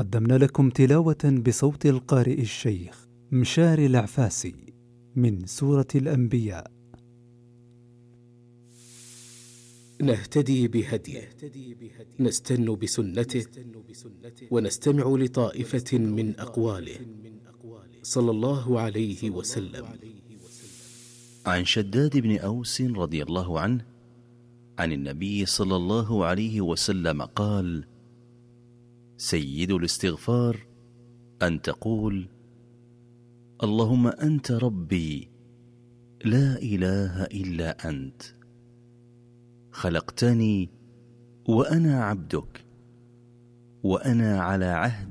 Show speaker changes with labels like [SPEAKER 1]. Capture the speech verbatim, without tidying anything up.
[SPEAKER 1] قدمنا لكم تلاوة بصوت القارئ الشيخ مشاري العفاسي من سورة الأنبياء.
[SPEAKER 2] نهتدي بهديه، نستن بسنته، ونستمع لطائفة من أقواله صلى الله عليه وسلم.
[SPEAKER 3] عن شداد بن أوس رضي الله عنه عن النبي صلى الله عليه وسلم قال: سيد الاستغفار أن تقول: اللهم أنت ربي لا إله إلا أنت، خلقتني وأنا عبدك، وأنا على عهد